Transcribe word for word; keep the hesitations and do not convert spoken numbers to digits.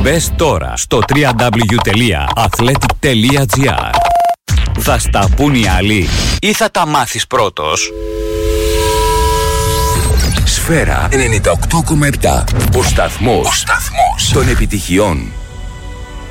Μπες τώρα στο double-u double-u double-u τελεία athletic τελεία gr. Θα στα πουν οι άλλοι ή θα τα μάθεις πρώτος? Σφαίρα ενενήντα οκτώ κόμμα επτά. Ο σταθμός, Ο σταθμός των επιτυχιών.